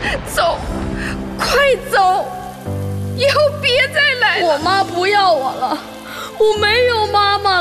走，快走，以后别再来了。 我妈不要我了，我没有妈妈。